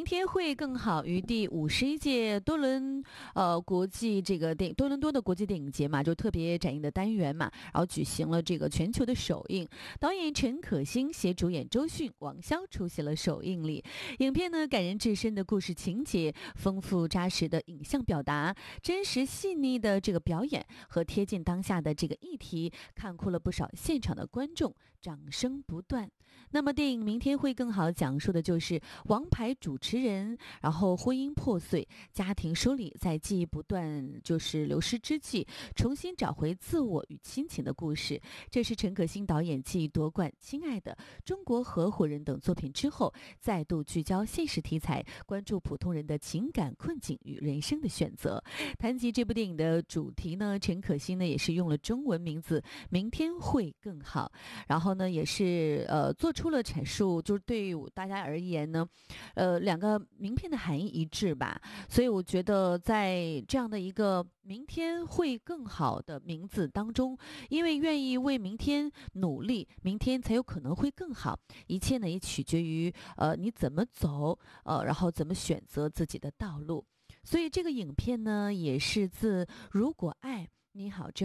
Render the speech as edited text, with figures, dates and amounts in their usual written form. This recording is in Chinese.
天会更好于第51届多伦多的国际电影节嘛，就特别展映的单元嘛，然后举行了这个全球的首映。导演陈可辛携主演周迅、王骁出席了首映礼。影片呢，感人至深的故事情节，丰富扎实的影像表达，真实细腻的这个表演和贴近当下的这个议题，看哭了不少现场的观众，掌声不断。那么电影《明天会更好》讲述的就是王牌主持人，然后婚姻破碎，家庭疏离，在记忆不断流失之际，重新找回自我与亲情的故事。这是陈可辛导演继夺冠《亲爱的》《中国合伙人》等作品之后，再度聚焦现实题材，关注普通人的情感困境与人生的选择。谈及这部电影的主题呢，陈可辛呢也是用了中文名字明天会更好，然后呢也是做出了阐述，就是对于大家而言呢，两个名片的含义一致吧，所以我觉得在这样的一个明天会更好的名字当中，因为愿意为明天努力，明天才有可能会更好，一切呢也取决于你怎么走，然后怎么选择自己的道路。所以这个影片呢也是自《如果爱你好》之后